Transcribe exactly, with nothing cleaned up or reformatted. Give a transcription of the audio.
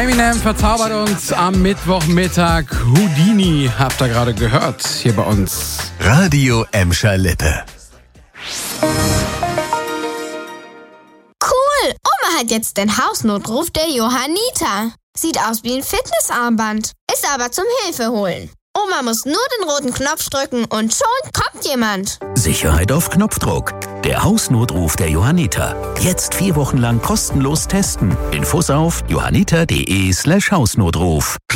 Eminem verzaubert uns am Mittwochmittag. Houdini habt ihr gerade gehört hier bei uns. Radio Emscher Lippe. Cool! Oma hat jetzt den Hausnotruf der Johanniter. Sieht aus wie ein Fitnessarmband, ist aber zum Hilfeholen. Oma muss nur den roten Knopf drücken und schon kommt jemand. Sicherheit auf Knopfdruck. Der Hausnotruf der Johanniter. Jetzt vier Wochen lang kostenlos testen. Infos auf johanniter.de slash Hausnotruf.